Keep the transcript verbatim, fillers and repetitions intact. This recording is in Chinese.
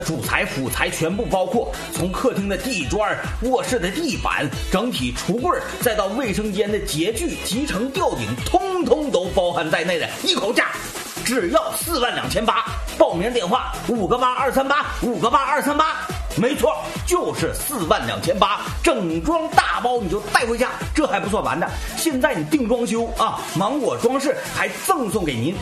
主材辅材全部包括，从客厅的地砖、卧室的地板、整体橱柜，再到卫生间的洁具、集成吊顶，通通都包含在内的一口价，只要四万两千八。报名电话五个八二三八五个八二三八，没错，就是四万两千八，整装大包你就带回家。这还不算完的，现在你定装修啊，芒果装饰还赠送给您